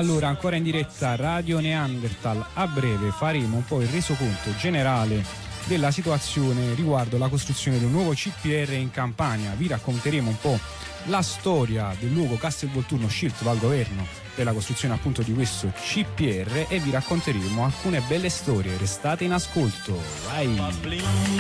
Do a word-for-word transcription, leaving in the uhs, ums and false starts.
Allora, ancora in diretta Radio Neanderthal, a breve faremo un po' il resoconto generale della situazione riguardo la costruzione di un nuovo C P R in Campania. Vi racconteremo un po' la storia del luogo Castelvolturno scelto dal governo per la costruzione appunto di questo C P R e vi racconteremo alcune belle storie. Restate in ascolto, vai!